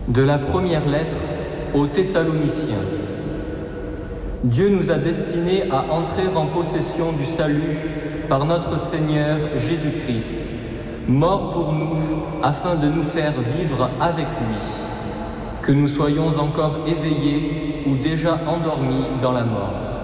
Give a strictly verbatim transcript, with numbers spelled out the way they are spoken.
De la première lettre aux Thessaloniciens. Dieu nous a destinés à entrer en possession du salut par notre Seigneur Jésus-Christ, mort pour nous afin de nous faire vivre avec lui, que nous soyons encore éveillés ou déjà endormis dans la mort.